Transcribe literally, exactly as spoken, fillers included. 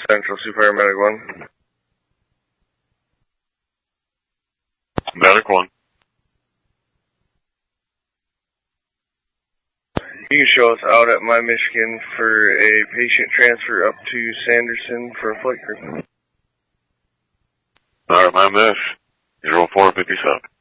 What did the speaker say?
Central Sioux Paramedic one. Medic one. You can show us out at My Michigan for a patient transfer up to Sanderson for a flight crew. Alright, My Miss, zero four fifty-seven.